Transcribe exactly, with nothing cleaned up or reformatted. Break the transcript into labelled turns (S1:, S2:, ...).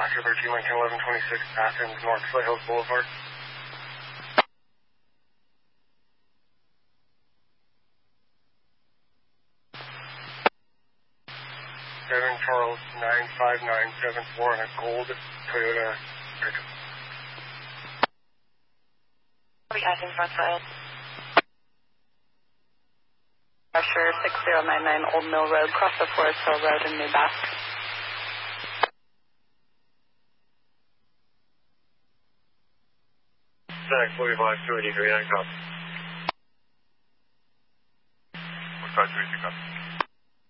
S1: Oscar thirteen, nineteen, eleven, twenty-six, Athens, North Foothills Boulevard. seven Charles nine five nine seven four on a gold Toyota pickup.
S2: Athens, North Foothills. Pressure six zero nine nine Old Mill Road, cross the Forest Hill Road in New Basque.
S1: Stack forty-five, two eighty-three, nine copy.
S3: forty-five, two eighty-three, copy.